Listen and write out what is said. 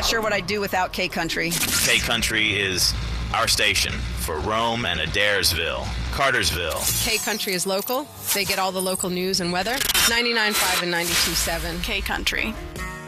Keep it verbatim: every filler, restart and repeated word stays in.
not sure what I'd do without K-Country. K-Country is our station for Rome and Adairsville, Cartersville. K-Country is local. They get all the local news and weather. ninety-nine point five and ninety-two point seven. K-Country.